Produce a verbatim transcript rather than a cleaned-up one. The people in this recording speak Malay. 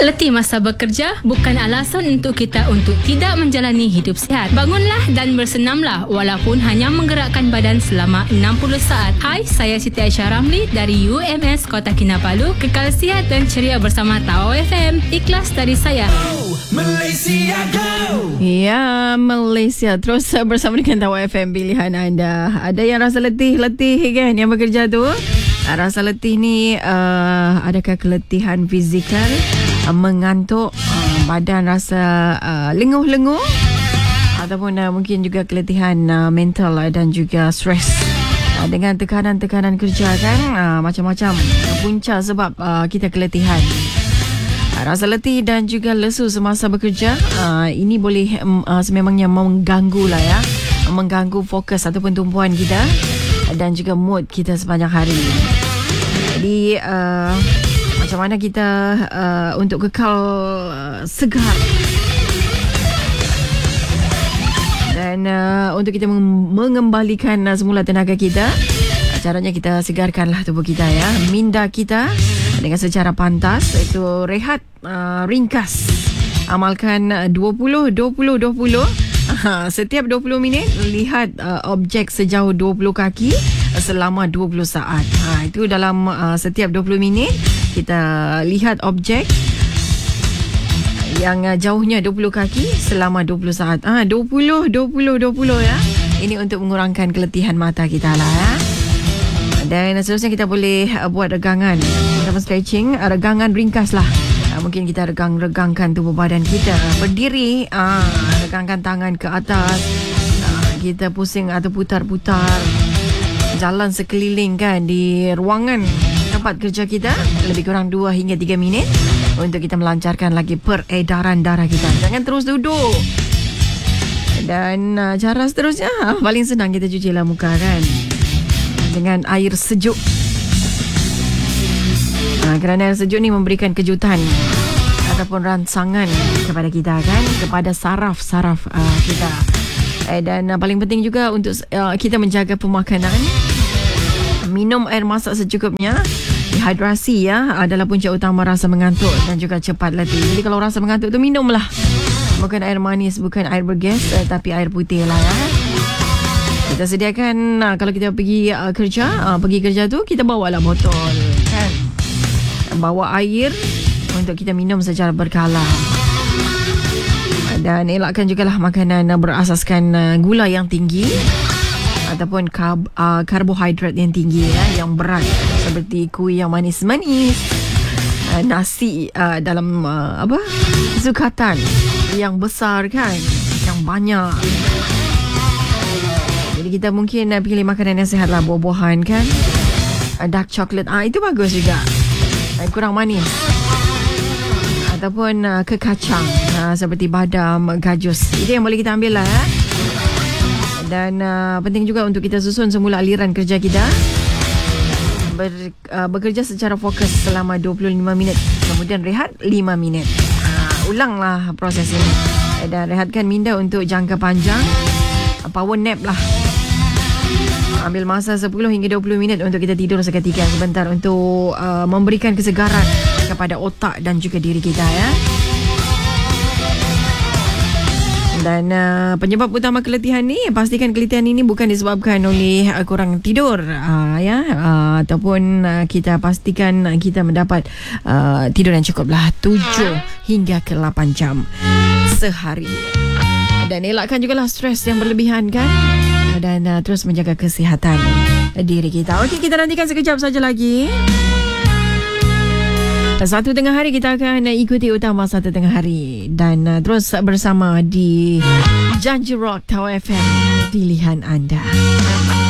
Letih masa bekerja bukan alasan untuk kita untuk tidak menjalani hidup sihat. Bangunlah dan bersenamlah walaupun hanya menggerakkan badan selama enam puluh saat. Hai, saya Siti Aisyah Ramli dari U M S Kota Kinabalu. Kekal sihat dan ceria bersama Tau F M. Ikhlas dari saya. Go Malaysia, go! Ya, Malaysia terus bersama dengan Tau F M, pilihan anda. Ada yang rasa letih-letih kan yang bekerja tu? Rasa letih ni uh, adakah keletihan fizikal, uh, mengantuk, uh, badan rasa uh, lenguh-lenguh, ataupun uh, mungkin juga keletihan uh, mental uh, dan juga stres uh, dengan tekanan-tekanan kerja kan, uh, macam-macam punca sebab uh, kita keletihan. Uh, rasa letih dan juga lesu semasa bekerja, uh, ini boleh uh, sememangnya mengganggu lah ya, mengganggu fokus ataupun tumpuan kita dan juga mood kita sepanjang hari. Jadi uh, macam mana kita uh, untuk kekal uh, segar dan uh, untuk kita mengembalikan uh, semula tenaga kita, caranya kita segarkanlah tubuh kita ya, minda kita dengan secara pantas, iaitu rehat uh, ringkas, amalkan uh, dua puluh dua puluh dua puluh. Ha, setiap dua puluh minit lihat uh, objek sejauh dua puluh kaki selama dua puluh saat. Ha, itu dalam uh, setiap dua puluh minit kita lihat objek yang uh, jauhnya dua puluh kaki selama dua puluh saat. Ah ha, dua puluh dua puluh dua puluh ya. Ini untuk mengurangkan keletihan mata kita lah ya. Dan seterusnya kita boleh uh, buat regangan ataupun stretching, uh, regangan ringkas lah. Uh, mungkin kita regang-regangkan tubuh badan kita, berdiri, uh, regangkan tangan ke atas, uh, kita pusing atau putar-putar, jalan sekeliling kan di ruangan tempat kerja kita lebih kurang dua hingga tiga minit untuk kita melancarkan lagi peredaran darah kita. Jangan terus duduk. Dan uh, cara seterusnya, uh, paling senang kita cucilah muka kan dengan air sejuk. Ha, kerana air sejuk ni memberikan kejutan ataupun rangsangan kepada kita kan, kepada saraf-saraf uh, kita. Eh, dan uh, paling penting juga untuk uh, kita menjaga pemakanan. Minum air masak secukupnya. Dehidrasi ya adalah punca utama rasa mengantuk dan juga cepat letih. Jadi kalau rasa mengantuk tu minumlah. Bukan air manis, bukan air bergas, eh, tapi air putih lah ya. Kita sediakan uh, kalau kita pergi uh, kerja, uh, pergi kerja tu kita bawalah botol kan. Bawa air untuk kita minum secara berkala. Dan elakkan jugalah makanan berasaskan gula yang tinggi ataupun karb, uh, karbohidrat yang tinggi ya, yang berat, seperti kuih yang manis-manis, uh, nasi uh, dalam uh, apa sukatan yang besar kan, yang banyak. Jadi kita mungkin uh, pilih makanan yang sihat lah, buah-buahan kan, uh, dark chocolate, ah itu bagus juga, kurang manis, ataupun uh, ke kacang uh, seperti badam, gajus. Itu yang boleh kita ambil lah eh. Dan uh, penting juga untuk kita susun semula aliran kerja kita, Ber, uh, bekerja secara fokus selama dua puluh lima minit, kemudian rehat lima minit. uh, Ulanglah proses ini dan rehatkan minda untuk jangka panjang. uh, Power nap lah. Ambil masa sepuluh hingga dua puluh minit untuk kita tidur seketika sebentar untuk uh, memberikan kesegaran kepada otak dan juga diri kita ya. Dan uh, penyebab utama keletihan ni, pastikan keletihan ini bukan disebabkan oleh uh, kurang tidur uh, ya, uh, ataupun uh, kita pastikan kita mendapat uh, tidur yang cukup lah, tujuh hingga ke lapan jam sehari. Dan elakkan jugalah stres yang berlebihan kan, dan uh, terus menjaga kesihatan diri kita. Okey, kita nantikan sekejap saja lagi. Satu tengah hari kita akan uh, ikuti utama satu tengah hari dan uh, terus bersama di Janji Rock Tau F M, pilihan anda.